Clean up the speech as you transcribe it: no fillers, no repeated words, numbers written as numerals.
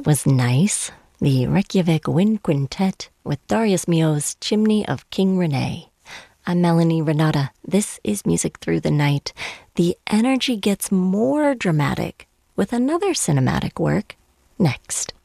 That was nice. The Reykjavik Wind Quintet with Darius Milhaud's Chimney of King Rene. I'm Melanie Renata. This is Music Through the Night. The energy gets more dramatic with another cinematic work next.